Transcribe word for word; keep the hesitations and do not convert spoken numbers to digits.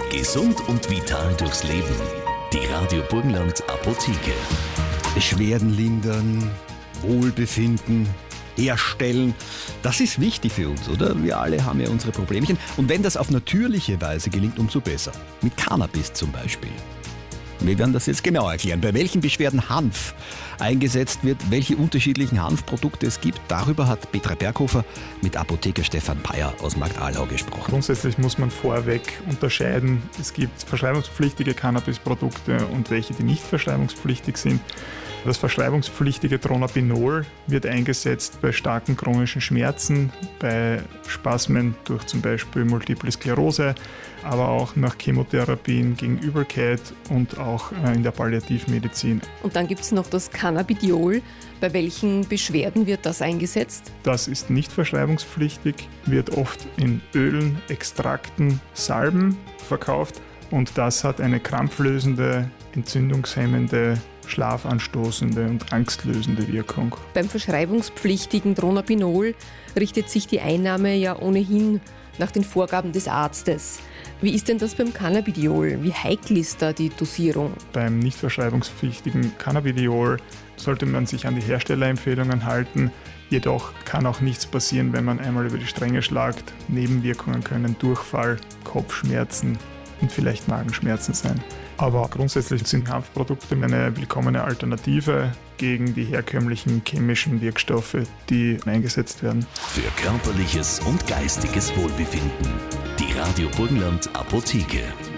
Gesund und vital durchs Leben. Die Radio Burgenland Apotheke. Beschwerden lindern, Wohlbefinden herstellen. Das ist wichtig für uns, oder? Wir alle haben ja unsere Problemchen. Und wenn das auf natürliche Weise gelingt, umso besser. Mit Cannabis zum Beispiel. Wir werden das jetzt genau erklären, bei welchen Beschwerden Hanf eingesetzt wird, welche unterschiedlichen Hanfprodukte es gibt. Darüber hat Petra Berghofer mit Apotheker Stefan Bayer aus Marktalhau gesprochen. Grundsätzlich muss man vorweg unterscheiden, es gibt verschreibungspflichtige Cannabisprodukte und welche, die nicht verschreibungspflichtig sind. Das verschreibungspflichtige Dronabinol wird eingesetzt bei starken chronischen Schmerzen, bei Spasmen durch zum Beispiel Multiple Sklerose, aber auch nach Chemotherapien gegen Übelkeit und auch in der Palliativmedizin. Und dann gibt es noch das Cannabidiol. Bei welchen Beschwerden wird das eingesetzt? Das ist nicht verschreibungspflichtig, wird oft in Ölen, Extrakten, Salben verkauft und das hat eine krampflösende, entzündungshemmende, schlafanstoßende und angstlösende Wirkung. Beim verschreibungspflichtigen Dronabinol richtet sich die Einnahme ja ohnehin nach den Vorgaben des Arztes. Wie ist denn das beim Cannabidiol? Wie heikel ist da die Dosierung? Beim nicht verschreibungspflichtigen Cannabidiol sollte man sich an die Herstellerempfehlungen halten. Jedoch kann auch nichts passieren, wenn man einmal über die Stränge schlagt. Nebenwirkungen können Durchfall, Kopfschmerzen und vielleicht Magenschmerzen sein. Aber grundsätzlich sind Hanfprodukte eine willkommene Alternative gegen die herkömmlichen chemischen Wirkstoffe, die eingesetzt werden. Für körperliches und geistiges Wohlbefinden. Die Radio Burgenland Apotheke.